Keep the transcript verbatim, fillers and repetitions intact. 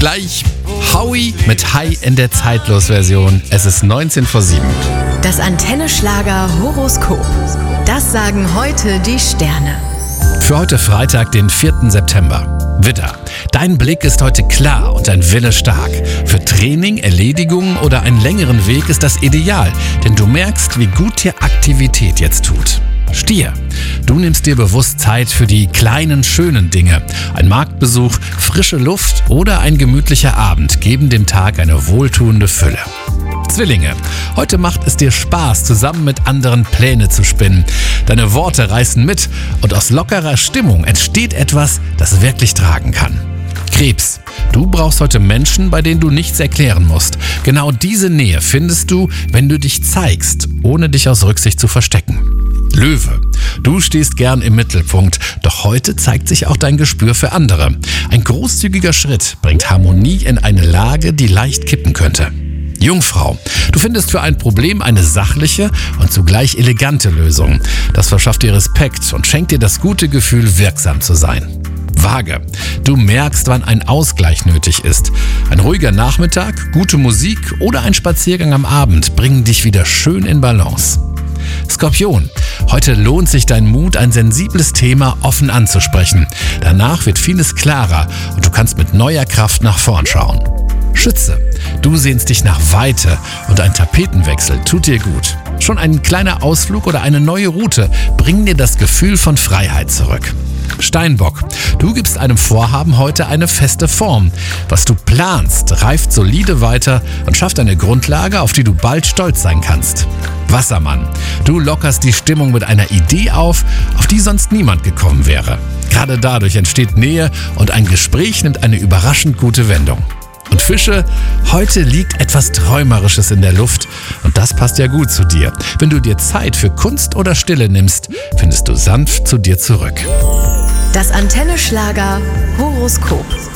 Gleich Howie mit Hi in der Zeitlos-Version. Es ist neunzehn vor sieben. Das Antenne Schlager Horoskop. Das sagen heute die Sterne. Für heute Freitag, den vierten September. Widder, dein Blick ist heute klar und dein Wille stark. Für Training, Erledigungen oder einen längeren Weg ist das ideal, denn du merkst, wie gut dir Aktivität jetzt tut. Stier, du nimmst dir bewusst Zeit für die kleinen, schönen Dinge. Ein Marktbesuch, frische Luft oder ein gemütlicher Abend geben dem Tag eine wohltuende Fülle. Zwillinge, heute macht es dir Spaß, zusammen mit anderen Pläne zu spinnen. Deine Worte reißen mit und aus lockerer Stimmung entsteht etwas, das wirklich tragen kann. Krebs, du brauchst heute Menschen, bei denen du nichts erklären musst. Genau diese Nähe findest du, wenn du dich zeigst, ohne dich aus Rücksicht zu verstecken. Löwe, du stehst gern im Mittelpunkt, doch heute zeigt sich auch dein Gespür für andere. Ein großzügiger Schritt bringt Harmonie in eine Lage, die leicht kippen könnte. Jungfrau, du findest für ein Problem eine sachliche und zugleich elegante Lösung. Das verschafft dir Respekt und schenkt dir das gute Gefühl, wirksam zu sein. Waage, du merkst, wann ein Ausgleich nötig ist. Ein ruhiger Nachmittag, gute Musik oder ein Spaziergang am Abend bringen dich wieder schön in Balance. Skorpion, heute lohnt sich dein Mut, ein sensibles Thema offen anzusprechen. Danach wird vieles klarer und du kannst mit neuer Kraft nach vorn schauen. Schütze, du sehnst dich nach Weite und ein Tapetenwechsel tut dir gut. Schon ein kleiner Ausflug oder eine neue Route bringen dir das Gefühl von Freiheit zurück. Steinbock, du gibst einem Vorhaben heute eine feste Form. Was du planst, reift solide weiter und schafft eine Grundlage, auf die du bald stolz sein kannst. Wassermann, du lockerst die Stimmung mit einer Idee auf, auf die sonst niemand gekommen wäre. Gerade dadurch entsteht Nähe und ein Gespräch nimmt eine überraschend gute Wendung. Und Fische, heute liegt etwas Träumerisches in der Luft und das passt ja gut zu dir. Wenn du dir Zeit für Kunst oder Stille nimmst, findest du sanft zu dir zurück. Das Antenne Schlager Horoskop.